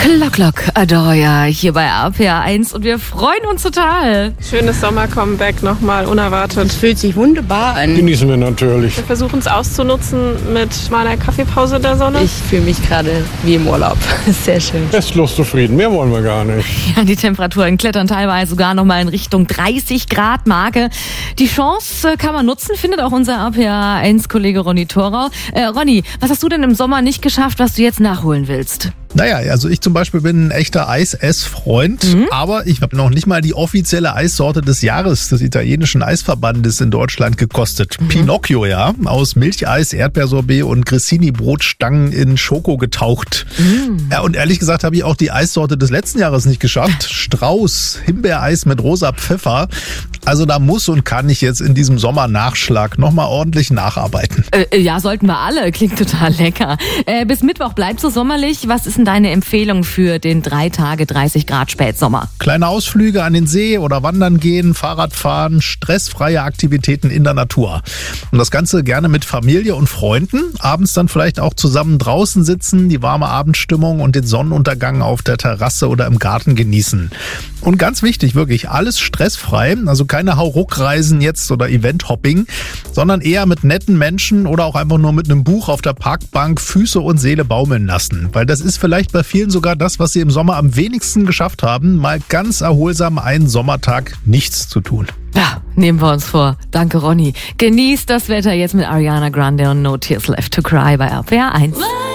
Clock, Adoya hier bei RPR 1 und wir freuen uns total. Schönes Sommer-Comeback nochmal, unerwartet. Es fühlt sich wunderbar an. Genießen wir natürlich. Wir versuchen es auszunutzen mit mal einer Kaffeepause in der Sonne. Ich fühle mich gerade wie im Urlaub. Sehr schön. Restlos zufrieden, mehr wollen wir gar nicht. Ja, die Temperaturen klettern teilweise sogar nochmal in Richtung 30 Grad Marke. Die Chance kann man nutzen, findet auch unser RPR 1 Kollege Ronny Thorau. Ronny, was hast du denn im Sommer nicht geschafft, was du jetzt nachholen willst? Naja, also ich zum Beispiel bin ein echter Eis-Ess-Freund, aber ich habe noch nicht mal die offizielle Eissorte des Jahres des italienischen Eisverbandes in Deutschland gekostet. Pinocchio, ja, aus Milcheis, Erdbeersorbet und Grissini-Brotstangen in Schoko getaucht. Ja, und ehrlich gesagt habe ich auch die Eissorte des letzten Jahres nicht geschafft. Strauß, Himbeereis mit rosa Pfeffer. Also da muss und kann ich jetzt in diesem Sommernachschlag nochmal ordentlich nacharbeiten. Ja, sollten wir alle. Klingt total lecker. Bis Mittwoch bleibt so sommerlich. Was ist denn deine Empfehlung für den 3 Tage 30 Grad Spätsommer? Kleine Ausflüge an den See oder wandern gehen, Fahrradfahren, stressfreie Aktivitäten in der Natur. Und das Ganze gerne mit Familie und Freunden. Abends dann vielleicht auch zusammen draußen sitzen, die warme Abendstimmung und den Sonnenuntergang auf der Terrasse oder im Garten genießen. Und ganz wichtig, wirklich alles stressfrei, also keine Hauruck-Reisen jetzt oder Event-Hopping, sondern eher mit netten Menschen oder auch einfach nur mit einem Buch auf der Parkbank Füße und Seele baumeln lassen. Weil das ist vielleicht bei vielen sogar das, was sie im Sommer am wenigsten geschafft haben, mal ganz erholsam einen Sommertag nichts zu tun. Ja, nehmen wir uns vor. Danke, Ronny. Genießt das Wetter jetzt mit Ariana Grande und No Tears Left to Cry bei RPR 1.